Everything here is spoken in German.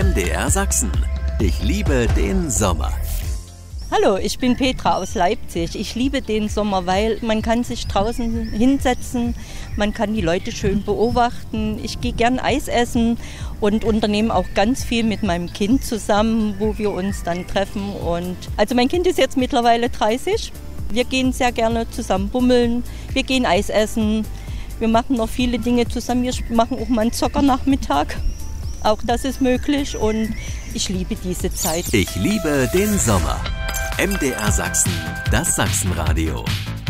MDR Sachsen. Ich liebe den Sommer. Hallo, ich bin Petra aus Leipzig. Ich liebe den Sommer, weil man kann sich draußen hinsetzen, man kann die Leute schön beobachten. Ich gehe gern Eis essen und unternehme auch ganz viel mit meinem Kind zusammen, wo wir uns dann treffen. Also mein Kind ist jetzt mittlerweile 30. Wir gehen sehr gerne zusammen bummeln, wir gehen Eis essen, wir machen noch viele Dinge zusammen. Wir machen auch mal einen Zockernachmittag. Auch das ist möglich und ich liebe diese Zeit. Ich liebe den Sommer. MDR Sachsen, das Sachsenradio.